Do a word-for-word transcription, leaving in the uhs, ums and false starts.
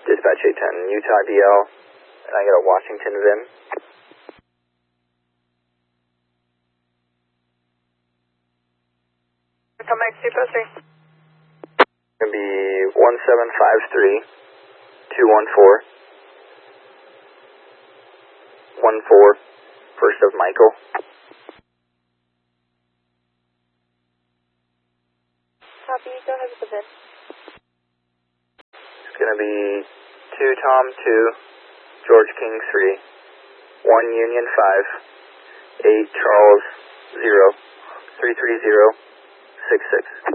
Dispatch eight ten, Utah D L, and I got a Washington V I M. Come back, two four three. It's going to be one seven five three, two one four, one four, first of Michael. Copy, go ahead with the V I M. It's going to be two Tom two, George King three, one Union five, eight Charles zero, three three zero, six six.